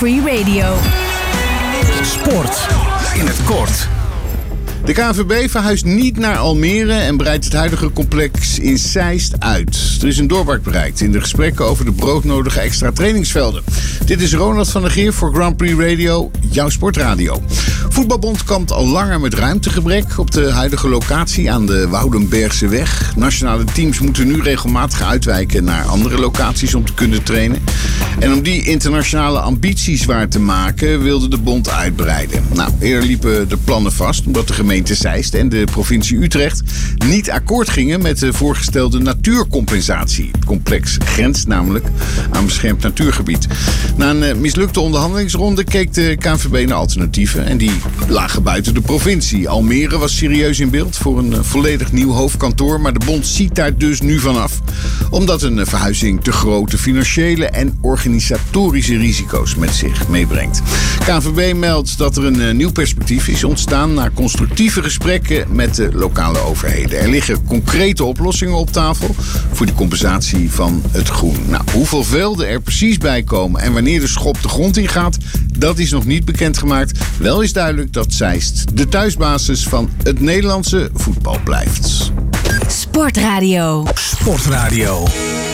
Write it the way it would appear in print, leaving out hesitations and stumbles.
Free Radio. Sport in het kort. De KNVB verhuist niet naar Almere en breidt het huidige complex in Zeist uit. Er is een doorbraak bereikt in de gesprekken over de broodnodige extra trainingsvelden. Dit is Ronald van der Geer voor Grand Prix Radio, jouw sportradio. Voetbalbond kampt al langer met ruimtegebrek op de huidige locatie aan de Woudenbergseweg. Nationale teams moeten nu regelmatig uitwijken naar andere locaties om te kunnen trainen. En om die internationale ambities waar te maken wilde de bond uitbreiden. Eerder liepen de plannen vast omdat de gemeente Zeist en de provincie Utrecht niet akkoord gingen met de voorgestelde natuurcompensatie. Het complex grenst namelijk aan beschermd natuurgebied. Na een mislukte onderhandelingsronde keek de KNVB naar alternatieven en die lagen buiten de provincie. Almere was serieus in beeld voor een volledig nieuw hoofdkantoor, maar de bond ziet daar dus nu vanaf. Omdat een verhuizing te grote financiële en organisatorische risico's met zich meebrengt. KNVB meldt dat er een nieuw perspectief is ontstaan na constructieve gesprekken met de lokale overheden. Er liggen concrete oplossingen op tafel voor de compensatie van het groen. Hoeveel velden er precies bij komen en wanneer de schop de grond in gaat, dat is nog niet bekendgemaakt. Wel is duidelijk dat Zeist de thuisbasis van het Nederlandse voetbal blijft. Sportradio. Sportradio.